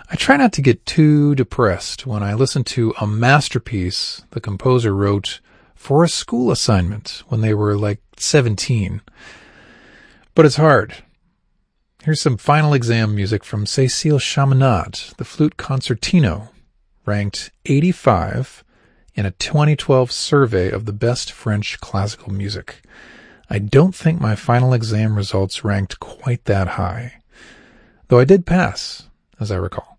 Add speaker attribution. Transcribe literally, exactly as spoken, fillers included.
Speaker 1: I try not to get too depressed when I listen to a masterpiece the composer wrote for a school assignment when they were like seventeen. But it's hard. Here's some final exam music from Cécile Chaminade, the flute concertino, ranked eighty-five in a twenty twelve survey of the best French classical music. I don't think my final exam results ranked quite that high, though I did pass, as I recall.